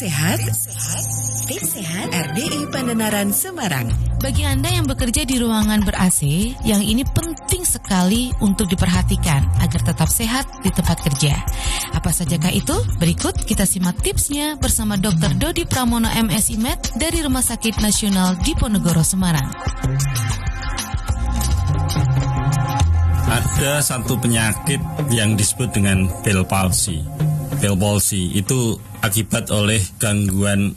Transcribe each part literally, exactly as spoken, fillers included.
sehat, tips sehat R D I Pandenaran Semarang. Bagi Anda yang bekerja di ruangan ber-A C, yang ini penting sekali untuk diperhatikan agar tetap sehat di tempat kerja. Apa sajakah itu? Berikut kita simak tipsnya bersama dokter Dodi Pramono M Si Med dari Rumah Sakit Nasional Diponegoro Semarang. Ada satu penyakit yang disebut dengan Bell palsy. Bell palsy itu akibat oleh gangguan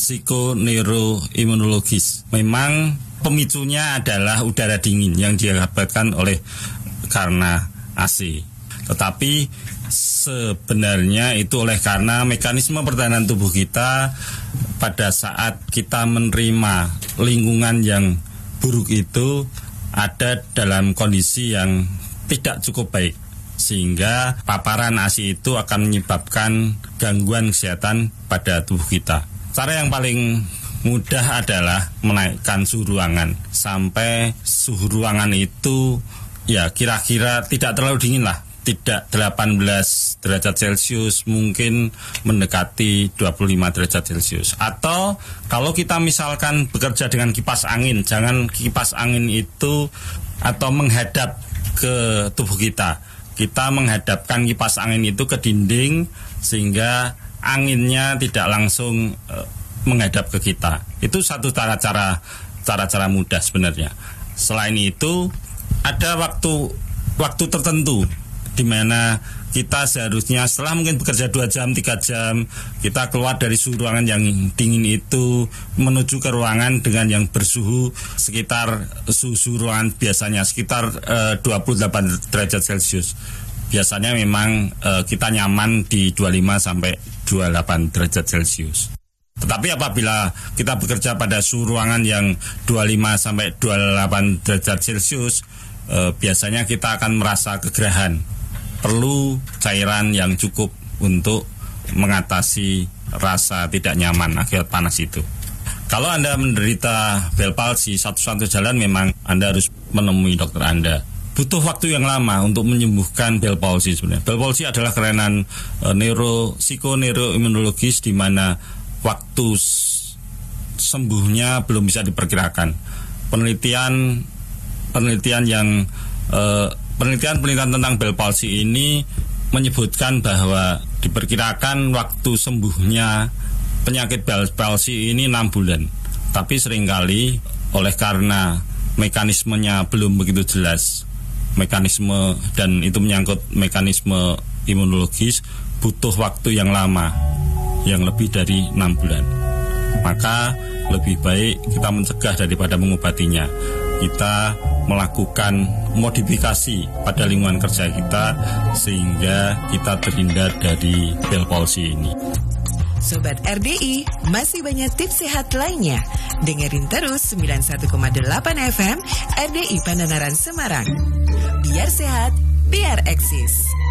psikoneuroimunologis. Memang pemicunya adalah udara dingin yang diakibatkan oleh karena A C. Tetapi sebenarnya itu oleh karena mekanisme pertahanan tubuh kita pada saat kita menerima lingkungan yang buruk itu ada dalam kondisi yang tidak cukup baik, sehingga paparan A C itu akan menyebabkan gangguan kesehatan pada tubuh kita. Cara yang paling mudah adalah menaikkan suhu ruangan sampai suhu ruangan itu ya kira-kira tidak terlalu dingin lah, tidak delapan belas derajat Celcius, mungkin mendekati dua puluh lima derajat Celcius. Atau kalau kita misalkan bekerja dengan kipas angin, jangan kipas angin itu atau menghadap ke tubuh kita. Kita menghadapkan kipas angin itu ke dinding sehingga anginnya tidak langsung e, menghadap ke kita. Itu satu cara-cara cara-cara mudah sebenarnya. Selain itu ada waktu waktu tertentu di mana kita seharusnya setelah mungkin bekerja dua jam, tiga jam, kita keluar dari suhu ruangan yang dingin itu menuju ke ruangan dengan yang bersuhu sekitar suhu ruangan biasanya sekitar uh, dua puluh delapan derajat Celcius. Biasanya memang uh, kita nyaman di dua puluh lima sampai dua puluh delapan derajat Celcius. Tetapi apabila kita bekerja pada suhu ruangan yang dua puluh lima sampai dua puluh delapan derajat Celcius, uh, biasanya kita akan merasa kegerahan. Perlu cairan yang cukup untuk mengatasi rasa tidak nyaman akibat panas itu. Kalau Anda menderita Bell palsy, satu-satu jalan memang Anda harus menemui dokter Anda. Butuh waktu yang lama untuk menyembuhkan Bell palsy sebenarnya. Bell palsy adalah kelainan e, neuro psikoneuroimunologis di mana waktu sembuhnya belum bisa diperkirakan. Penelitian penelitian yang e, Penelitian-penelitian tentang Bell palsy ini menyebutkan bahwa diperkirakan waktu sembuhnya penyakit Bell palsy ini enam bulan. Tapi seringkali oleh karena mekanismenya belum begitu jelas, mekanisme dan itu menyangkut mekanisme imunologis, butuh waktu yang lama, yang lebih dari enam bulan. Maka lebih baik kita mencegah daripada mengobatinya. Kita melakukan modifikasi pada lingkungan kerja kita sehingga kita terhindar dari Bell palsy ini. Sobat R D I, masih banyak tips sehat lainnya. Dengerin terus sembilan puluh satu koma delapan F M R D I Pandenaran Semarang. Biar sehat, biar eksis.